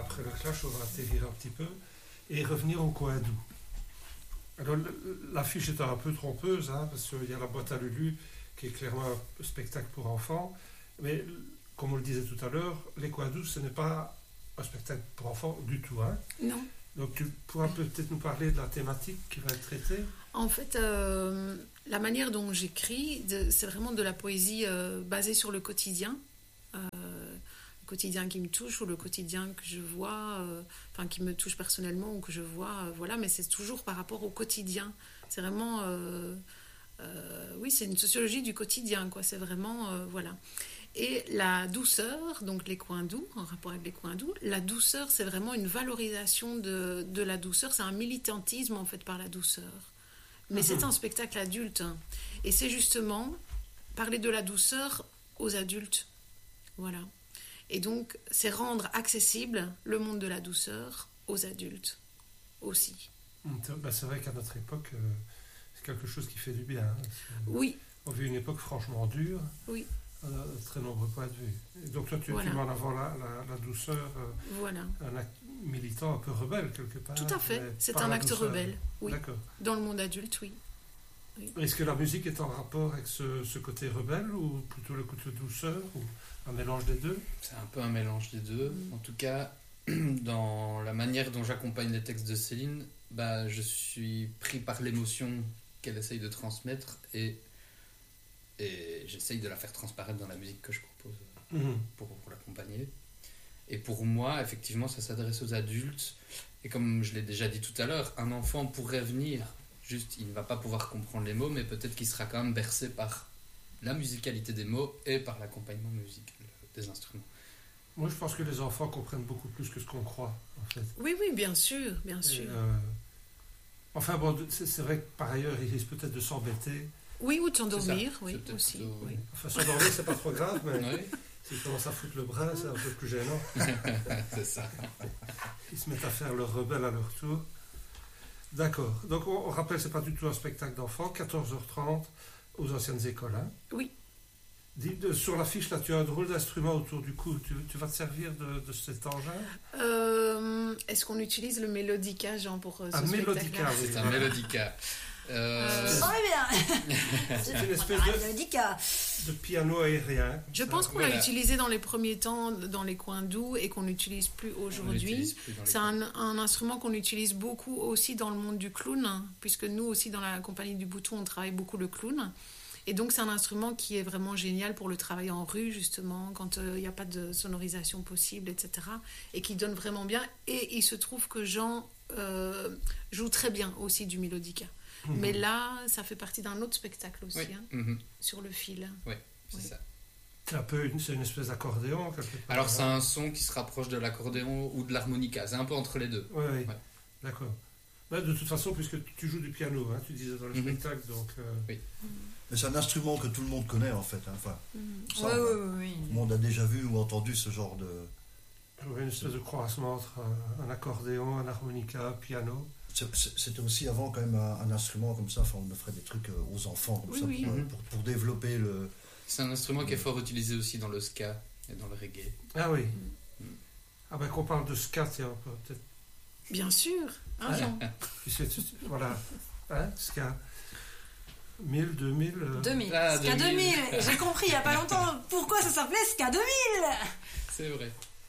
après le clash, on va atterrir un petit peu et revenir au coin doux. Alors, l'affiche est un peu trompeuse, hein, parce qu'il y a la boîte à Lulu, qui est clairement un spectacle pour enfants. Mais, comme on le disait tout à l'heure, les coins doux, ce n'est pas un spectacle pour enfants du tout. Hein. Non. Donc, tu pourras peut-être nous parler de la thématique qui va être traitée. En fait, la manière dont j'écris, c'est vraiment de la poésie basée sur le quotidien. Le quotidien qui me touche ou le quotidien que je vois, qui me touche personnellement ou que je vois, voilà, mais c'est toujours par rapport au quotidien. C'est vraiment, oui, c'est une sociologie du quotidien, quoi. C'est vraiment, voilà. Et la douceur, donc les coins doux, en rapport avec les coins doux, la douceur, c'est vraiment une valorisation de la douceur. C'est un militantisme, en fait, par la douceur. Mais c'est un spectacle adulte. Hein. Et c'est justement parler de la douceur aux adultes. Voilà. Et donc, c'est rendre accessible le monde de la douceur aux adultes aussi. C'est vrai qu'à notre époque, c'est quelque chose qui fait du bien. Hein. Oui. On vit une époque franchement dure. Oui. À très nombreux points de vue. Et donc toi, tu mets en avant la douceur, voilà. Un acte militant un peu rebelle quelque part. Tout à fait, c'est un acte rebelle, oui. D'accord. Dans le monde adulte, oui. Est-ce que la musique est en rapport avec ce côté rebelle ou plutôt le côté douceur ou un mélange des deux? C'est un peu un mélange des deux. En tout cas, dans la manière dont j'accompagne les textes de Céline, je suis pris par l'émotion qu'elle essaye de transmettre et j'essaye de la faire transparaître dans la musique que je propose pour l'accompagner. Et pour moi, effectivement, ça s'adresse aux adultes. Et comme je l'ai déjà dit tout à l'heure, un enfant pourrait venir, juste il ne va pas pouvoir comprendre les mots, mais peut-être qu'il sera quand même bercé par la musicalité des mots et par l'accompagnement musical des instruments. Moi, je pense que les enfants comprennent beaucoup plus que ce qu'on croit, en fait. Oui, bien sûr, bien sûr. Enfin bon, c'est vrai que par ailleurs, ils risquent peut-être de s'embêter. Oui, ou de s'endormir, oui, aussi. Plutôt, oui. Enfin, s'endormir, c'est pas trop grave, mais s'ils commencent à foutre le bras, c'est un peu plus gênant. C'est ça. Ils se mettent à faire leur rebelle à leur tour. D'accord. Donc, on rappelle, c'est pas du tout un spectacle d'enfants, 14h30 aux anciennes écoles. Hein. Oui. Sur l'affiche, là, tu as un drôle d'instrument autour du cou. Tu vas te servir de cet engin Est-ce qu'on utilise le mélodica, Jean, pour ce spectacle? Mélodica, oui. C'est un mélodica. Ça va bien. C'est une espèce de piano aérien. Je pense qu'on l'a utilisé dans les premiers temps dans les coins doux et qu'on n'utilise plus aujourd'hui. C'est un instrument qu'on utilise beaucoup aussi dans le monde du clown, puisque nous aussi dans la compagnie du Bouton, on travaille beaucoup le clown. Et donc c'est un instrument qui est vraiment génial pour le travail en rue, justement, quand il n'y a pas de sonorisation possible, etc. Et qui donne vraiment bien. Et il se trouve que Jean joue très bien aussi du mélodica. Mais là, ça fait partie d'un autre spectacle aussi, sur le fil. Oui, c'est ça. C'est une espèce d'accordéon, quelque part. Alors, c'est un son qui se rapproche de l'accordéon ou de l'harmonica. C'est un peu entre les deux. Oui, d'accord. De toute façon, puisque tu joues du piano, hein, tu disais dans le spectacle, donc... Oui. Mais c'est un instrument que tout le monde connaît, en fait. Hein. Enfin, oui. Tout le monde a déjà vu ou entendu ce genre de... Oui, une espèce de croisement entre un accordéon, un harmonica, un piano... C'était aussi avant quand même un instrument comme ça, enfin on offrait des trucs aux enfants comme ça pour développer le... C'est un instrument qui est fort utilisé aussi dans le ska et dans le reggae. Ah oui. Ah ben qu'on parle de ska, tiens, on peut peut-être... Bien sûr, Jean. Voilà, hein, ska. 1000, 2000... 2000, ska 2000. J'ai compris il n'y a pas longtemps pourquoi ça s'appelait ska 2000. C'est vrai.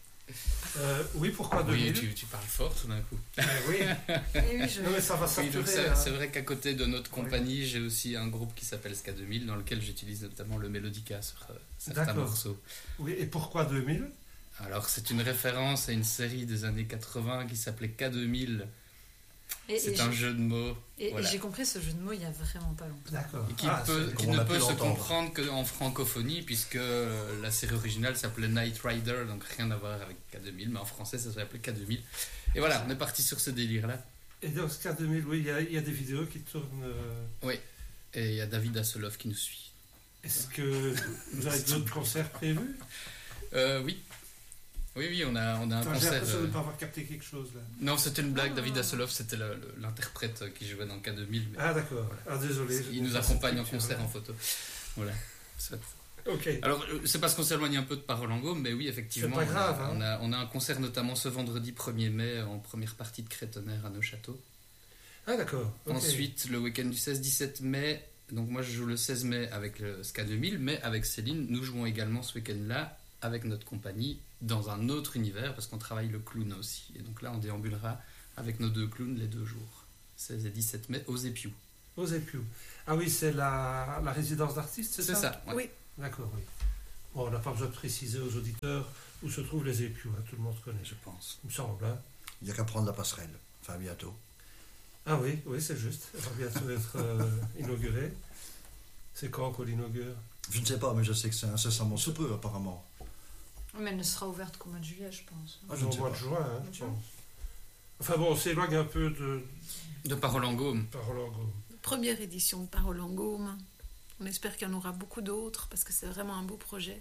Oui, pourquoi 2000? Oui, tu parles fort tout d'un coup. Oui. Non, mais ça va saturer. C'est vrai qu'à côté de notre compagnie, j'ai aussi un groupe qui s'appelle Ska 2000, dans lequel j'utilise notamment le mélodica sur certains morceaux. Oui, et pourquoi 2000? Alors, c'est une référence à une série des années 80 qui s'appelait K2000. C'est un jeu de mots. Et j'ai compris ce jeu de mots il n'y a vraiment pas longtemps. D'accord. Et qui ne peut se comprendre qu'en francophonie, puisque la série originale s'appelait Knight Rider, donc rien à voir avec K2000, mais en français ça s'appelait K2000. Et voilà, on est parti sur ce délire-là. Et donc K2000, oui, il y a des vidéos qui tournent. Oui, et il y a David Hasselhoff qui nous suit. Est-ce que vous avez d'autres concerts prévus? Oui. Oui, on a un concert. J'ai l'impression de ne pas avoir capté quelque chose là. Non, c'était une blague. David Hasselhoff, c'était l'interprète qui jouait dans K2000. Mais ah d'accord. Voilà. Ah désolé. Il nous accompagne en concert en photo. Voilà. Ok. Alors, c'est parce qu'on s'éloigne un peu de Parole en Gaume, mais oui, effectivement. C'est pas grave, hein. On a un concert notamment ce vendredi 1er mai en première partie de Crétonnerre à Neuchâteau. Ah, d'accord. Ok. Ensuite, le week-end du 16-17 mai, donc moi je joue le 16 mai avec le SCA 2000, mais avec Céline, nous jouons également ce week-end-là avec notre compagnie dans un autre univers parce qu'on travaille le clown aussi. Et donc là, on déambulera avec nos 2 clowns les 2 jours, 16 et 17 mai, aux Épious. Aux Épieux. Ah oui, c'est la résidence d'artistes, c'est ça? C'est ça, ouais. Oui. D'accord, oui. Bon, on n'a pas besoin de préciser aux auditeurs où se trouvent les Épieux, hein, tout le monde connaît, Je pense. il me semble. Hein. Il n'y a qu'à prendre la passerelle. Enfin, bientôt. Ah oui, c'est juste. Elle va bientôt être inaugurée. C'est quand qu'on l'inaugure? Je ne sais pas, mais je sais que c'est incessamment sous peu, apparemment. Mais elle ne sera ouverte qu'au mois de juillet, je pense. Ah, je ne Au sais mois de pas. juin, hein, Mois de je juin. pense. Enfin bon, on s'éloigne un peu De Parole en Gaume. Parole en Gaume. Première édition de Parole en Gaume. On espère qu'il y en aura beaucoup d'autres parce que c'est vraiment un beau projet.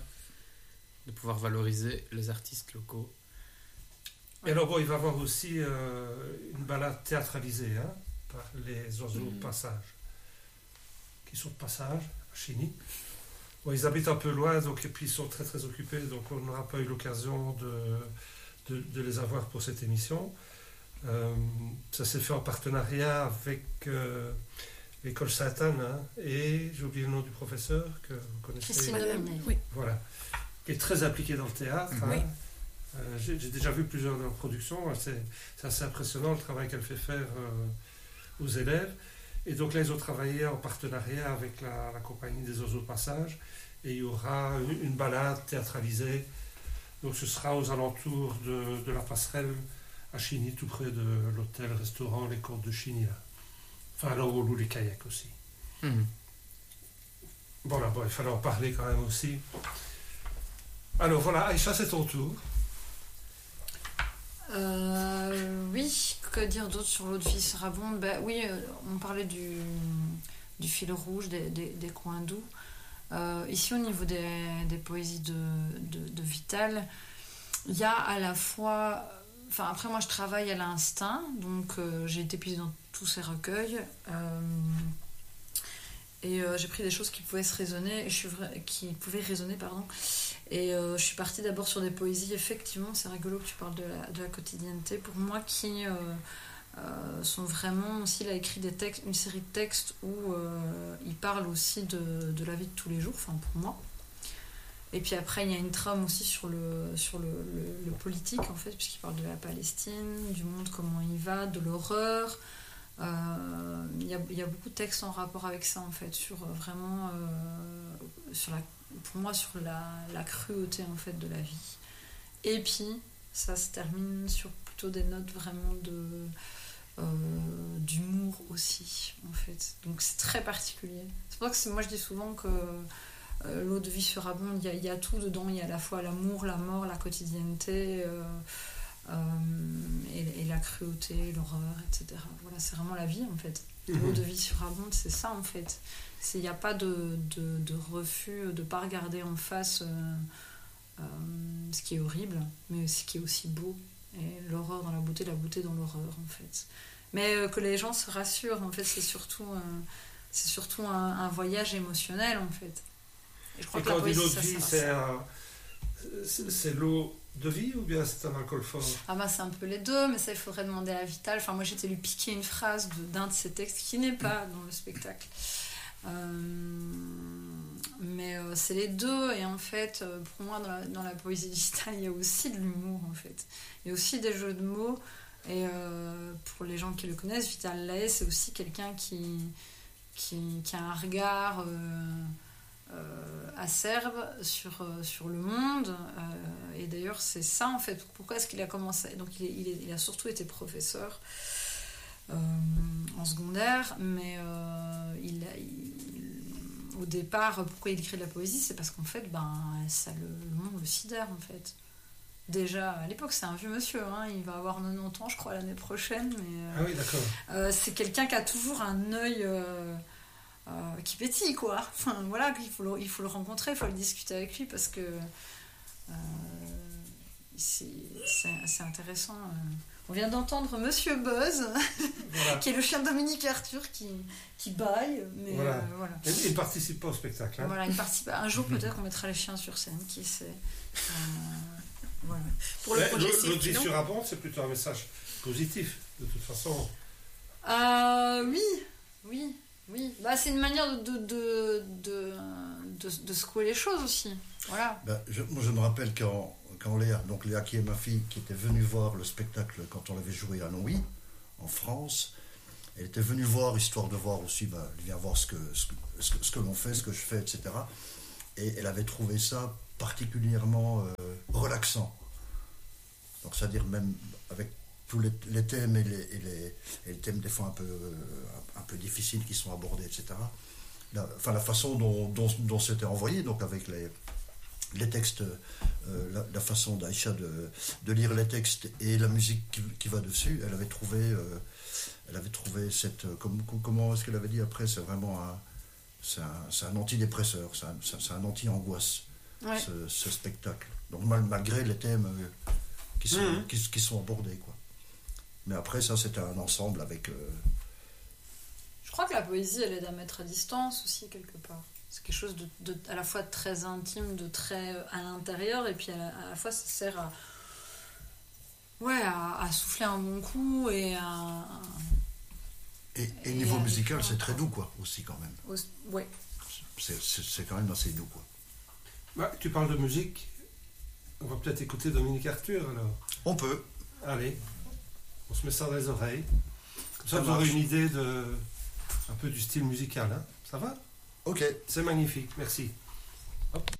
De pouvoir valoriser les artistes locaux. Et alors bon, il va y avoir aussi une balade théâtralisée hein, par les oiseaux de passage, qui sont de passage à Chigny. Bon, ils habitent un peu loin, donc, et puis ils sont très très occupés, donc on n'aura pas eu l'occasion de les avoir pour cette émission. Ça s'est fait en partenariat avec l'école Sainte-Anne hein, et j'ai oublié le nom du professeur que vous connaissez. Christine Dominet. Oui. Voilà, qui est très impliqué dans le théâtre. Mhm. Hein. J'ai déjà vu plusieurs de leurs productions. C'est assez impressionnant le travail qu'elle fait faire aux élèves. Et donc là, ils ont travaillé en partenariat avec la compagnie des oiseaux de passage. Et il y aura une balade théâtralisée. Donc ce sera aux alentours de la passerelle à Chigny, tout près de l'hôtel-restaurant Les Côtes de Chigny. Là. Enfin, là où on loue les kayaks aussi. Mhm. Voilà, bon, il fallait en parler quand même aussi. Alors voilà, Aïcha, c'est ton tour. Oui, que dire d'autre sur l'eau de vie Sarabonde? Oui, on parlait du fil rouge, des coins doux. Ici, au niveau des poésies de Vital, il y a à la fois... Enfin, après, moi, je travaille à l'instinct, donc j'ai été puisée dans tous ces recueils. Et j'ai pris des choses qui pouvaient se raisonner, qui pouvaient résonner, pardon. Et je suis partie d'abord sur des poésies, effectivement, c'est rigolo que tu parles de la quotidienneté, pour moi, qui sont vraiment aussi, il a écrit une série de textes où il parle aussi de la vie de tous les jours, enfin pour moi. Et puis après, il y a une trame aussi sur le politique, en fait, puisqu'il parle de la Palestine, du monde, comment il va, de l'horreur. Il y a beaucoup de textes en rapport avec ça, en fait, sur vraiment, pour moi, sur la cruauté, en fait, de la vie. Et puis, ça se termine sur plutôt des notes vraiment d'humour aussi, en fait. Donc, c'est très particulier. C'est pour ça que moi, je dis souvent que l'eau de vie surabonde, il y a tout dedans. Il y a à la fois l'amour, la mort, la quotidienneté... et la cruauté, l'horreur, etc. Voilà, c'est vraiment la vie en fait. L'eau de vie surabonde, c'est ça en fait. Il n'y a pas de refus, de ne pas regarder en face ce qui est horrible, mais ce qui est aussi beau. Et l'horreur dans la beauté dans l'horreur en fait. Mais que les gens se rassurent, en fait, c'est surtout un voyage émotionnel en fait. Et je crois Et que la quand on dit poésie, l'eau de vie, c'est l'eau de vie ou bien c'est un alcool fort? Ah bah c'est un peu les deux, mais ça il faudrait demander à Vital. Enfin moi j'étais lui piquer une phrase d'un de ses textes qui n'est pas dans le spectacle. Mais c'est les deux, et en fait pour moi dans la poésie de Vital il y a aussi de l'humour en fait. Il y a aussi des jeux de mots, et pour les gens qui le connaissent, Vital Lahaye c'est aussi quelqu'un qui a un regard... acerbe sur le monde, et d'ailleurs c'est ça en fait, pourquoi est-ce qu'il a commencé, donc il a surtout été professeur en secondaire, mais au départ, pourquoi il écrit de la poésie, c'est parce qu'en fait le monde le sidère en fait. Déjà à l'époque c'est un vieux monsieur, hein, il va avoir 90 ans je crois l'année prochaine, mais ah oui, d'accord. c'est quelqu'un qui a toujours un œil qui pétille quoi. Enfin voilà, il faut le rencontrer, il faut le discuter avec lui, parce que c'est intéressant. On vient d'entendre Monsieur Buzz, Voilà. qui est le chien de Dominique Arthur, qui bâille. Mais Voilà. voilà. Il ne participe pas au spectacle. Hein. Voilà, il participe. Un jour, peut-être, on mettra les chiens sur scène, qui sait. Voilà. Pour le projet L'autre vie cirque, sur Abond, c'est plutôt un message positif, de toute façon. Oui. Bah, c'est une manière de secouer les choses aussi. Voilà. Ben, moi, je me rappelle quand Léa, donc Léa qui est ma fille, qui était venue voir le spectacle quand on l'avait joué à Nowy, en France, elle était venue voir, histoire de voir aussi, elle vient voir ce que l'on fait, ce que je fais, etc. Et elle avait trouvé ça particulièrement relaxant. Donc, c'est-à-dire même avec tous les thèmes et les thèmes des fois un peu difficiles qui sont abordés, etc. La façon dont c'était envoyé, donc avec les textes, la façon d'Aïcha de lire les textes et la musique qui va dessus, elle avait trouvé cette... Comment est-ce qu'elle avait dit après? C'est vraiment c'est un antidépresseur, c'est un anti-angoisse, Ouais. ce spectacle. Donc malgré les thèmes qui sont abordés, quoi. Mais après, ça, c'était un ensemble avec... Je crois que la poésie, elle aide à mettre à distance aussi, quelque part. C'est quelque chose de à la fois très intime, de très à l'intérieur, et puis à la fois, ça sert à souffler un bon coup et à... Et niveau musical, c'est très doux, quoi, aussi, quand même. Ouais. C'est quand même assez doux, quoi. Bah, tu parles de musique. On va peut-être écouter Dominique Arthur, alors. On peut. Allez, on se met ça dans les oreilles. Comme ça, Ça vous aurez marche. une idée un peu du style musical. Hein. Ça va? Ok. C'est magnifique, merci. Hop.